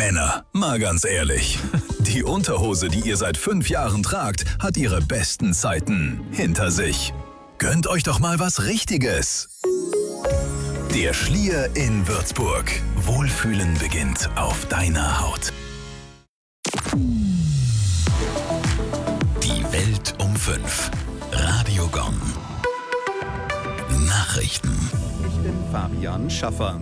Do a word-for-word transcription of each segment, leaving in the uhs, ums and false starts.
Männer, mal ganz ehrlich. Die Unterhose, die ihr seit fünf Jahren tragt, hat ihre besten Zeiten hinter sich. Gönnt euch doch mal was Richtiges. Der Schlier in Würzburg. Wohlfühlen beginnt auf deiner Haut. Die Welt um fünf. Radio Gong. Nachrichten. Ich bin Fabian Schaffer.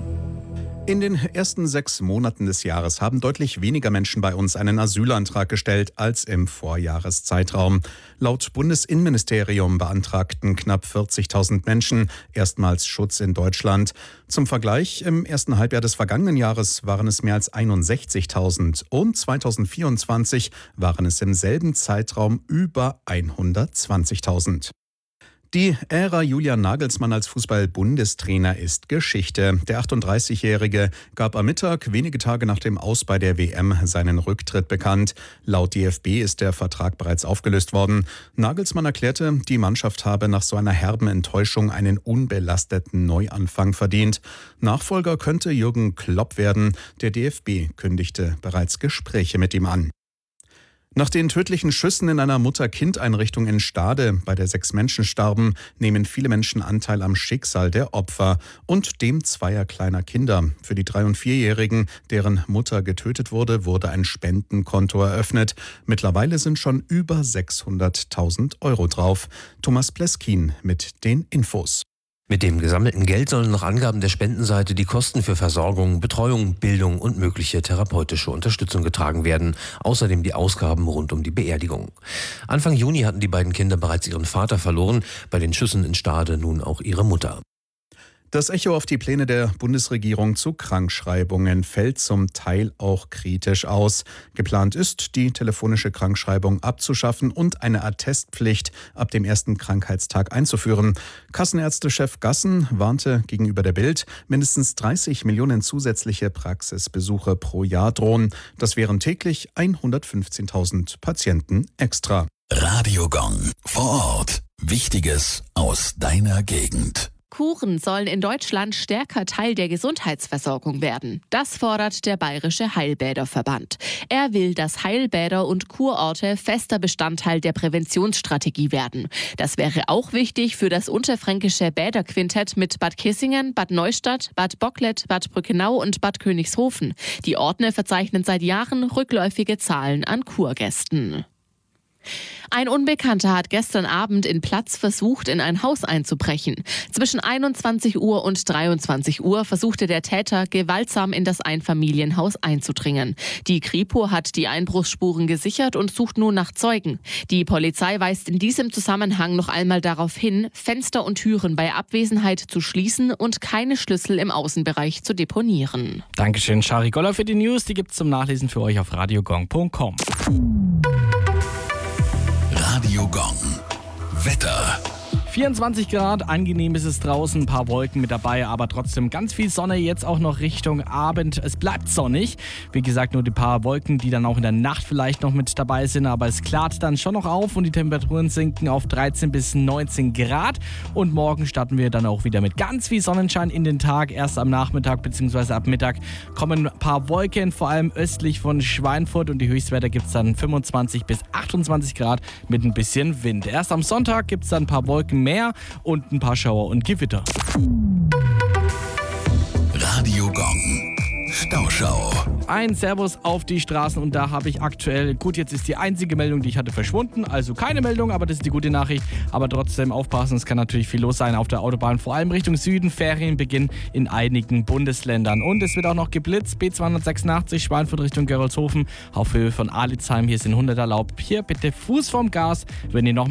In den ersten sechs Monaten des Jahres haben deutlich weniger Menschen bei uns einen Asylantrag gestellt als im Vorjahreszeitraum. Laut Bundesinnenministerium beantragten knapp vierzigtausend Menschen erstmals Schutz in Deutschland. Zum Vergleich, im ersten Halbjahr des vergangenen Jahres waren es mehr als einundsechzigtausend und zweitausendvierundzwanzig waren es im selben Zeitraum über hundertzwanzigtausend. Die Ära Julian Nagelsmann als Fußball-Bundestrainer ist Geschichte. Der achtunddreißigjährige gab am Mittag, wenige Tage nach dem Aus bei der W M, seinen Rücktritt bekannt. Laut D F B ist der Vertrag bereits aufgelöst worden. Nagelsmann erklärte, die Mannschaft habe nach so einer herben Enttäuschung einen unbelasteten Neuanfang verdient. Nachfolger könnte Jürgen Klopp werden. Der D F B kündigte bereits Gespräche mit ihm an. Nach den tödlichen Schüssen in einer Mutter-Kind-Einrichtung in Stade, bei der sechs Menschen starben, nehmen viele Menschen Anteil am Schicksal der Opfer und dem zweier kleiner Kinder. Für die drei- und vierjährigen, deren Mutter getötet wurde, wurde ein Spendenkonto eröffnet. Mittlerweile sind schon über sechshunderttausend Euro drauf. Thomas Pleskin mit den Infos. Mit dem gesammelten Geld sollen nach Angaben der Spendenseite die Kosten für Versorgung, Betreuung, Bildung und mögliche therapeutische Unterstützung getragen werden. Außerdem die Ausgaben rund um die Beerdigung. Anfang Juni hatten die beiden Kinder bereits ihren Vater verloren, bei den Schüssen in Stade nun auch ihre Mutter. Das Echo auf die Pläne der Bundesregierung zu Krankschreibungen fällt zum Teil auch kritisch aus. Geplant ist, die telefonische Krankschreibung abzuschaffen und eine Attestpflicht ab dem ersten Krankheitstag einzuführen. Kassenärztechef Gassen warnte gegenüber der Bild, mindestens dreißig Millionen zusätzliche Praxisbesuche pro Jahr drohen. Das wären täglich hundertfünfzehntausend Patienten extra. Radio Gong. Vor Ort. Wichtiges aus deiner Gegend. Kuren sollen in Deutschland stärker Teil der Gesundheitsversorgung werden. Das fordert der Bayerische Heilbäderverband. Er will, dass Heilbäder und Kurorte fester Bestandteil der Präventionsstrategie werden. Das wäre auch wichtig für das unterfränkische Bäderquintett mit Bad Kissingen, Bad Neustadt, Bad Bocklet, Bad Brückenau und Bad Königshofen. Die Orte verzeichnen seit Jahren rückläufige Zahlen an Kurgästen. Ein Unbekannter hat gestern Abend in Platz versucht, in ein Haus einzubrechen. Zwischen einundzwanzig Uhr und dreiundzwanzig Uhr versuchte der Täter gewaltsam in das Einfamilienhaus einzudringen. Die Kripo hat die Einbruchsspuren gesichert und sucht nun nach Zeugen. Die Polizei weist in diesem Zusammenhang noch einmal darauf hin, Fenster und Türen bei Abwesenheit zu schließen und keine Schlüssel im Außenbereich zu deponieren. Dankeschön, Shari Goller, für die News. Die gibt's zum Nachlesen für euch auf radiogong punkt com. Radio Gong. Wetter. vierundzwanzig Grad, angenehm ist es draußen, ein paar Wolken mit dabei, aber trotzdem ganz viel Sonne, jetzt auch noch Richtung Abend. Es bleibt sonnig, wie gesagt, nur die paar Wolken, die dann auch in der Nacht vielleicht noch mit dabei sind, aber es klart dann schon noch auf und die Temperaturen sinken auf dreizehn bis neunzehn Grad und morgen starten wir dann auch wieder mit ganz viel Sonnenschein in den Tag. Erst am Nachmittag bzw. ab Mittag kommen ein paar Wolken, vor allem östlich von Schweinfurt, und die Höchstwerte gibt es dann fünfundzwanzig bis achtundzwanzig Grad mit ein bisschen Wind. Erst am Sonntag gibt es dann ein paar Wolken mehr und ein paar Schauer und Gewitter. Radio Gong. Stauschau. Ein Servus auf die Straßen, und da habe ich aktuell, gut, jetzt ist die einzige Meldung, die ich hatte, verschwunden, also keine Meldung, aber das ist die gute Nachricht, aber trotzdem aufpassen, es kann natürlich viel los sein auf der Autobahn, vor allem Richtung Süden, Ferienbeginn in einigen Bundesländern, und es wird auch noch geblitzt, B zweihundertsechsundachtzig Schweinfurt Richtung Gerolzhofen, auf Höhe von Alitzheim, hier sind hundert erlaubt, hier bitte Fuß vom Gas, wenn ihr noch